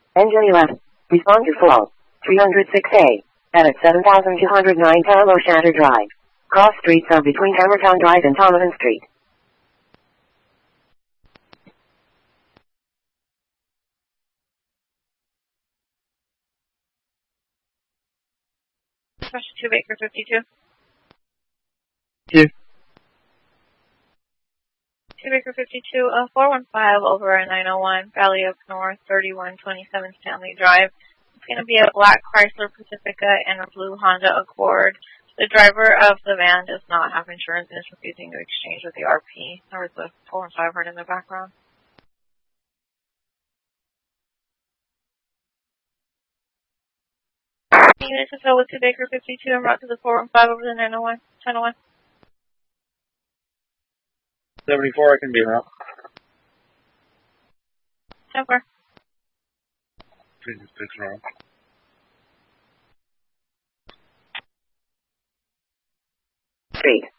NJ left. Respond to full. 306A. At 7209 Palo Shatter Drive. Cross streets are between Hammertown Drive and Donovan Street. Special 2 Baker 52. 2. 2 Baker 52, 415 over at 901 Valley Oaks North, 3127 Stanley Drive. It's going to be a black Chrysler Pacifica and a blue Honda Accord. The driver of the van does not have insurance and is refusing to exchange with the RP. There was the 415 heard in the background. Units to fill with 2 Baker 52 and brought to the 415 over the 901, 1001. 74, I can be around. 10-4. 56 around. Street.